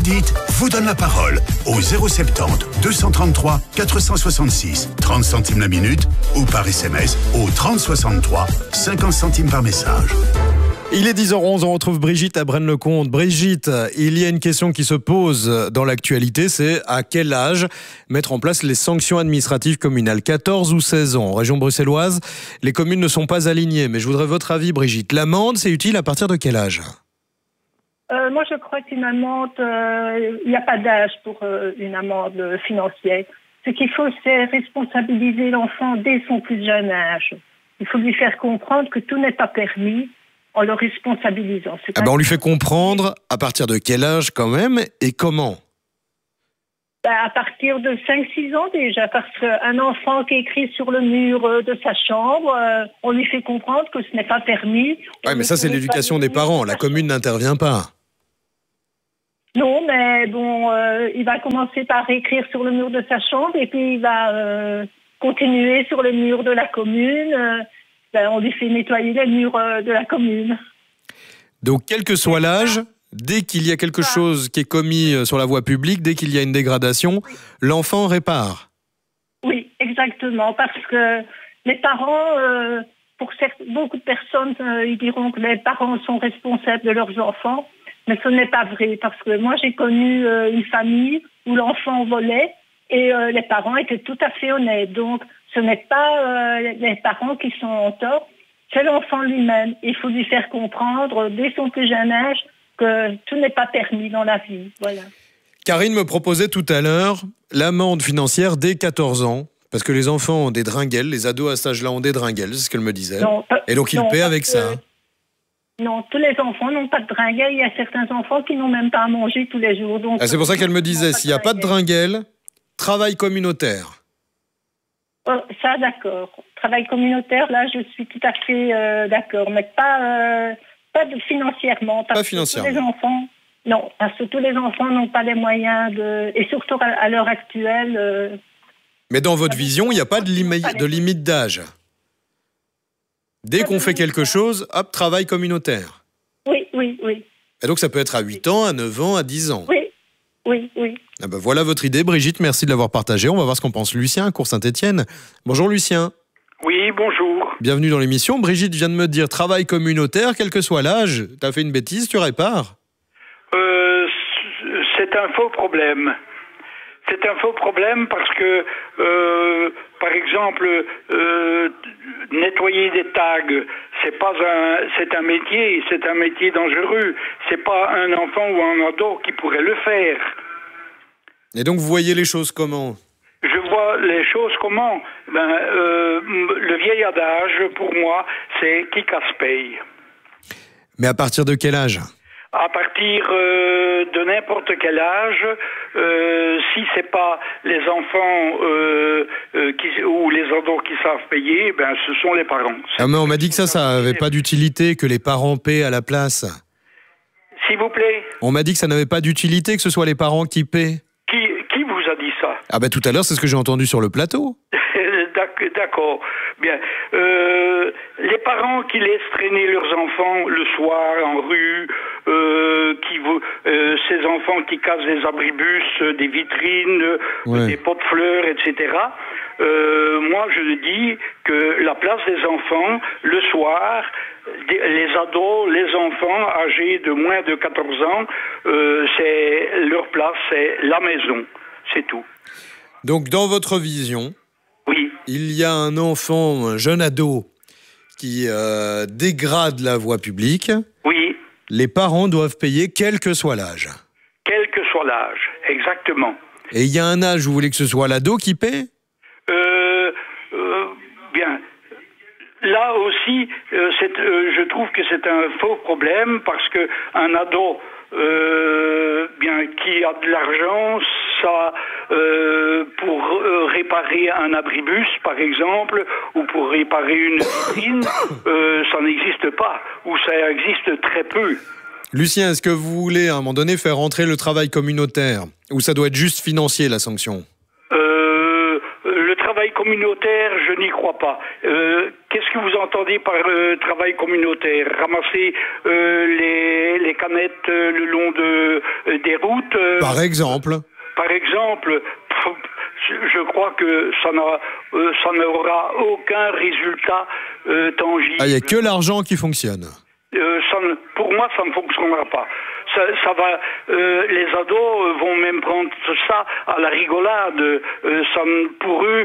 Dites, vous donne la parole au 070 233 466, 30 centimes la minute ou par SMS au 30 63, 50 centimes par message. Il est 10h11, on retrouve Brigitte à Braine-le-Comte. Brigitte, il y a une question qui se pose dans l'actualité, c'est à quel âge mettre en place les sanctions administratives communales, 14 ou 16 ans. En région bruxelloise, les communes ne sont pas alignées, mais je voudrais votre avis, Brigitte. L'amende, c'est utile à partir de quel âge ? Moi, je crois qu'une amende, il n'y a pas d'âge pour une amende financière. Ce qu'il faut, c'est responsabiliser l'enfant dès son plus jeune âge. Il faut lui faire comprendre que tout n'est pas permis en le responsabilisant. On lui fait comprendre à partir de quel âge quand même et comment ? À partir de 5-6 ans déjà, parce qu'un enfant qui écrit sur le mur de sa chambre, on lui fait comprendre que ce n'est pas permis. Oui, mais ça, c'est l'éducation des parents. La commune n'intervient pas. Non, mais bon, il va commencer par écrire sur le mur de sa chambre et puis il va continuer sur le mur de la commune. On lui fait nettoyer les murs de la commune. Donc, quel que soit l'âge, dès qu'il y a quelque chose qui est commis sur la voie publique, dès qu'il y a une dégradation, l'enfant répare. Oui, exactement, parce que les parents, beaucoup de personnes, ils diront que les parents sont responsables de leurs enfants. Mais ce n'est pas vrai, parce que moi j'ai connu une famille où l'enfant volait et les parents étaient tout à fait honnêtes. Donc ce n'est pas les parents qui sont en tort, c'est l'enfant lui-même. Il faut lui faire comprendre dès son plus jeune âge que tout n'est pas permis dans la vie. Voilà. Karine me proposait tout à l'heure l'amende financière dès 14 ans. Parce que les enfants ont des dringuelles, les ados à cet âge-là ont des dringuelles, c'est ce qu'elle me disait. Non, et donc ils paient avec ça. Non, tous les enfants n'ont pas de dringuelle. Il y a certains enfants qui n'ont même pas à manger tous les jours. Donc, c'est pour ça qu'elle me disait, s'il n'y a pas de dringuelle, travail communautaire. Ça, d'accord. Travail communautaire, là, je suis tout à fait d'accord. Mais pas financièrement. Pas financièrement. Tous les enfants, non, parce que tous les enfants n'ont pas les moyens de... Et surtout à l'heure actuelle... Mais dans votre vision, il n'y a pas de limite d'âge. Dès qu'on fait quelque chose, hop, travail communautaire. Oui. Et donc ça peut être à 8 ans, à 9 ans, à 10 ans. Oui. Ah ben voilà votre idée, Brigitte, merci de l'avoir partagée. On va voir ce qu'en pense Lucien, à Cours-Saint-Étienne. Bonjour Lucien. Oui, bonjour. Bienvenue dans l'émission. Brigitte vient de me dire travail communautaire, quel que soit l'âge. T'as fait une bêtise, tu répares ? C'est un faux problème. C'est un faux problème parce que, par exemple, nettoyer des tags, c'est un métier dangereux. C'est pas un enfant ou un ado qui pourrait le faire. Et donc vous voyez les choses comment ? Je vois les choses comment ? Le vieil adage, pour moi, c'est qui casse paye. Mais à partir de quel âge ? À partir de n'importe quel âge, si c'est pas les enfants ou les ados qui savent payer, ce sont les parents. Mais on m'a dit que ça avait pas d'utilité, que les parents paient à la place. S'il vous plaît ? On m'a dit que ça n'avait pas d'utilité, que ce soit les parents qui paient. Qui vous a dit ça ? Tout à l'heure, c'est ce que j'ai entendu sur le plateau. D'accord. Bien. Les parents qui laissent traîner leurs enfants le soir en rue, ces enfants qui cassent des abribus, des vitrines, des pots de fleurs, etc. Moi, je dis que la place des enfants, le soir, les ados, les enfants âgés de moins de 14 ans, c'est leur place, c'est la maison. C'est tout. Donc, dans votre vision, oui, il y a un enfant, un jeune ado, qui dégrade la voie publique. Oui. Les parents doivent payer quel que soit l'âge. Quel que soit l'âge, exactement. Et il y a un âge où vous voulez que ce soit l'ado qui paie ? Bien. Là aussi, je trouve que c'est un faux problème parce que un ado qui a de l'argent, ça pour réparer un abribus, par exemple, ou pour réparer une vitrine, ça n'existe pas, ou ça existe très peu. Lucien, est-ce que vous voulez à un moment donné faire rentrer le travail communautaire, ou ça doit être juste financier la sanction ? Le travail travail communautaire, je n'y crois pas. Qu'est-ce que vous entendez par travail communautaire? Ramasser les canettes le long des routes Par exemple. Je crois que ça n'aura aucun résultat tangible. Il n'y a que l'argent qui fonctionne. Pour moi, ça ne fonctionnera pas. Ça va. Les ados vont même prendre ça à la rigolade. Pour eux.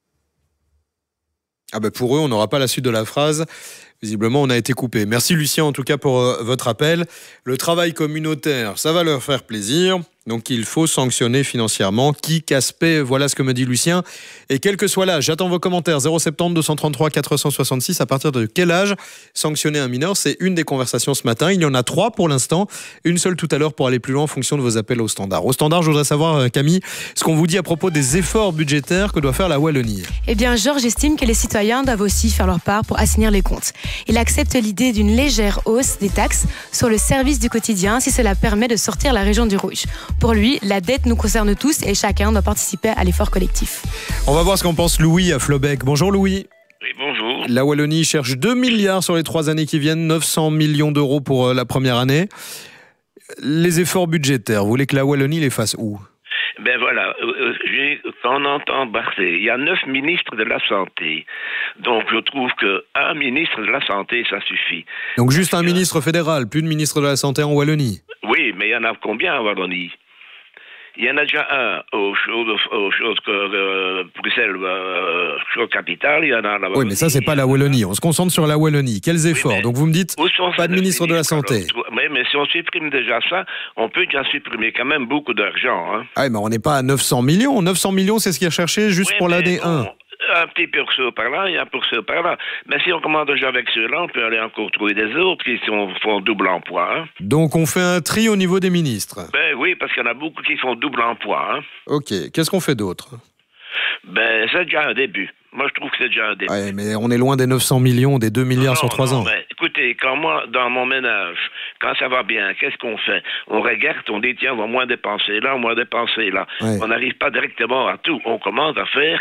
Pour eux, on n'aura pas la suite de la phrase. Visiblement, on a été coupé. Merci Lucien, en tout cas, pour votre appel. Le travail communautaire, ça va leur faire plaisir. Donc, il faut sanctionner financièrement. Qui casse-paie, voilà ce que me dit Lucien. Et quel que soit l'âge, j'attends vos commentaires. 070 233 466. À partir de quel âge sanctionner un mineur? C'est une des conversations ce matin. Il y en a 3 pour l'instant. Une seule tout à l'heure pour aller plus loin en fonction de vos appels au standard. Au standard, je voudrais savoir, Camille, ce qu'on vous dit à propos des efforts budgétaires que doit faire la Wallonie. Eh bien, Georges estime que les citoyens doivent aussi faire leur part pour assainir les comptes. Il accepte l'idée d'une légère hausse des taxes sur le service du quotidien si cela permet de sortir la région du rouge. Pour lui, la dette nous concerne tous et chacun doit participer à l'effort collectif. On va voir ce qu'en pense Louis à Flobec. Bonjour Louis. Oui, bonjour. La Wallonie cherche 2 milliards sur les 3 années qui viennent, 900 millions d'euros pour la première année. Les efforts budgétaires, vous voulez que la Wallonie les fasse où? Ben voilà, quand on entend Barthé, il y a 9 ministres de la Santé. Donc je trouve qu'un ministre de la Santé, ça suffit. Donc juste un ministre fédéral, plus de ministre de la Santé en Wallonie? Oui, mais il y en a combien en Wallonie? Il y en a déjà un aux choses que Bruxelles, capitale, il y en a là-bas. Oui, mais ça, c'est pas la Wallonie. On se concentre sur la Wallonie. Quels efforts? Oui, donc vous me dites, pas de ministre de la Santé. Oui, mais si on supprime déjà ça, on peut déjà supprimer quand même beaucoup d'argent. Hein. Ah, mais on n'est pas à 900 millions. 900 millions, c'est ce qu'il a cherché juste pour l'année 1. Un petit peu par là et un peu par là. Mais si on commence déjà avec ceux-là, on peut aller encore trouver des autres qui font double emploi. Hein. Donc on fait un tri au niveau des ministres? Ben oui, parce qu'il y en a beaucoup qui font double emploi. Hein. Ok, qu'est-ce qu'on fait d'autre? Ben c'est déjà un début. Moi je trouve que c'est déjà un début. Ouais, mais on est loin des 900 millions, des 2 milliards sur 3 ans. Mais, écoutez, quand moi, dans mon ménage, quand ça va bien, qu'est-ce qu'on fait? On regarde, on dit tiens, on va moins dépenser là, moins dépenser là. Ouais. On n'arrive pas directement à tout. On commence à faire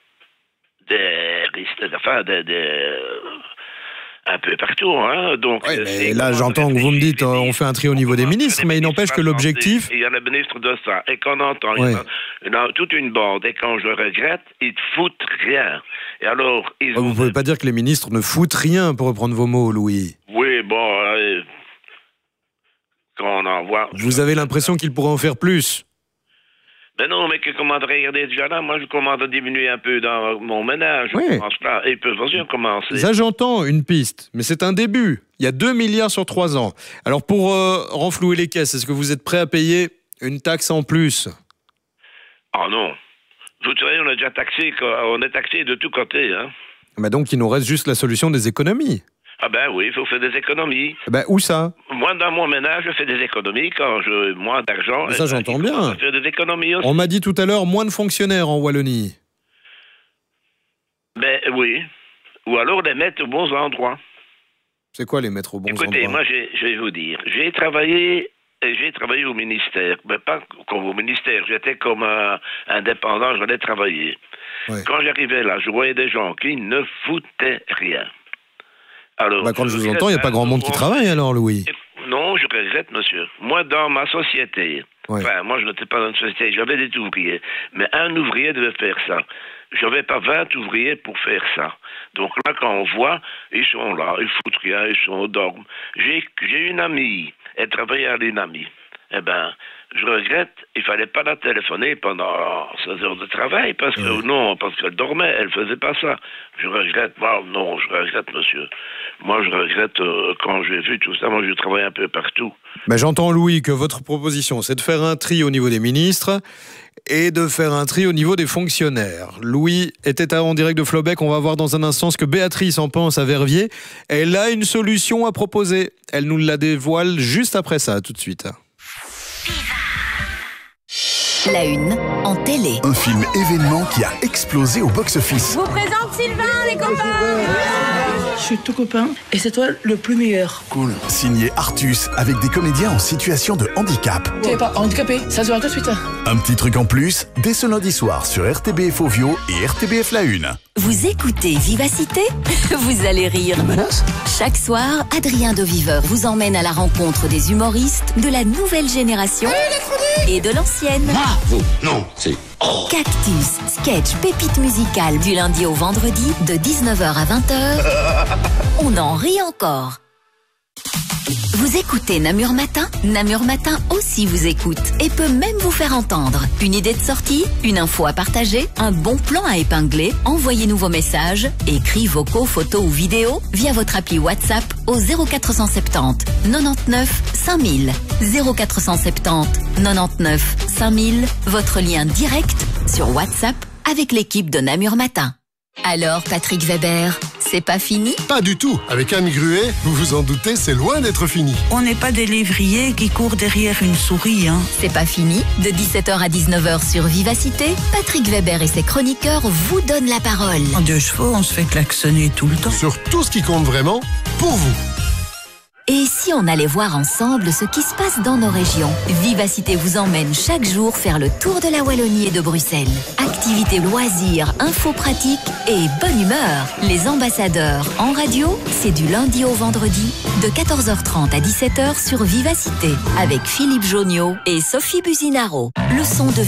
un peu partout, hein. Donc, ouais, mais là, j'entends que vous me dites, on fait un tri au niveau des ministres, mais il n'empêche que l'objectif... Il y a le ministre de ça, et qu'on entend, il y a toute une bande, et quand je regrette, ils ne foutent rien. Et alors, vous ne pouvez pas dire que les ministres ne foutent rien, pour reprendre vos mots, Louis. Oui, bon, quand on en voit... Vous avez l'impression qu'ils pourraient en faire plus? Ben non, mais que comment regarder déjà là, moi je commence à diminuer un peu dans mon ménage. Oui. Là, et ils peuvent aussi commencer. Ça j'entends, une piste, mais c'est un début. Il y a 2 milliards sur 3 ans. Alors pour renflouer les caisses, est-ce que vous êtes prêt à payer une taxe en plus? Ah non. Vous savez, on est déjà taxé, on est taxé de tous côtés. Hein. Mais donc il nous reste juste la solution des économies. Ah ben oui, il faut faire des économies. Ben où ça? Moi, dans mon ménage, je fais des économies quand j'ai moins d'argent. Ça, j'entends bien. Je fais des économies aussi. On m'a dit tout à l'heure, moins de fonctionnaires en Wallonie. Ben oui. Ou alors les mettre aux bons endroits. C'est quoi les mettre aux bons endroits? Écoutez, moi, je vais vous dire. J'ai travaillé au ministère. Mais pas comme au ministère. J'étais comme indépendant, j'allais travailler. Ouais. Quand j'arrivais là, je voyais des gens qui ne foutaient rien. Alors, quand je vous entends, il n'y a pas grand monde qui travaille alors, Louis. Non, je regrette, monsieur. Moi, dans ma société, moi, je n'étais pas dans une société, j'avais des ouvriers. Mais un ouvrier devait faire ça. Je n'avais pas 20 ouvriers pour faire ça. Donc là, quand on voit, ils sont là, ils foutent rien, ils sont au dorme. J'ai une amie, elle travaillait à l'UNAMI. Eh bien, je regrette, il ne fallait pas la téléphoner pendant 16 heures de travail, parce qu'elle dormait, elle ne faisait pas ça. Je regrette, je regrette, monsieur. Moi, je regrette quand j'ai vu tout ça, moi, je travaille un peu partout. Mais j'entends, Louis, que votre proposition, c'est de faire un tri au niveau des ministres et de faire un tri au niveau des fonctionnaires. Louis était en direct de Flobec, on va voir dans un instant ce que Béatrice en pense à Verviers. Elle a une solution à proposer. Elle nous la dévoile juste après ça, tout de suite. La une en télé. Un film événement qui a explosé au box-office. Je vous présente Sylvain, les copains. Je suis tout copain et c'est toi le plus meilleur. Cool. Signé Artus avec des comédiens en situation de handicap. T'es pas handicapé, ça se voit tout de suite. Un petit truc en plus, dès ce lundi soir sur RTBF Ovio et RTBF La Une. Vous écoutez Vivacité? Vous allez rire. Chaque soir, Adrien Deviveur vous emmène à la rencontre des humoristes de la nouvelle génération et de l'ancienne. Bravo! Non, c'est... Cactus, sketch, pépite musicale du lundi au vendredi de 19h à 20h. On en rit encore. Vous écoutez Namur Matin? Namur Matin aussi vous écoute et peut même vous faire entendre. Une idée de sortie? Une info à partager? Un bon plan à épingler? Envoyez-nous vos messages, écrits, vocaux, photos ou vidéos via votre appli WhatsApp au 0470 99 5000. 0470 99 5000, votre lien direct sur WhatsApp avec l'équipe de Namur Matin. Alors, Patrick Weber, c'est pas fini? Pas du tout. Avec Anne Gruet, vous vous en doutez, c'est loin d'être fini. On n'est pas des lévriers qui courent derrière une souris, hein. C'est pas fini. De 17h à 19h sur Vivacité, Patrick Weber et ses chroniqueurs vous donnent la parole. En 2 chevaux, on se fait klaxonner tout le temps. Sur tout ce qui compte vraiment, pour vous. Et si on allait voir ensemble ce qui se passe dans nos régions? Vivacité vous emmène chaque jour faire le tour de la Wallonie et de Bruxelles. Activités, loisirs, infos pratiques et bonne humeur. Les ambassadeurs en radio, c'est du lundi au vendredi de 14h30 à 17h sur Vivacité avec Philippe Joniot et Sophie Buzinaro. Le son de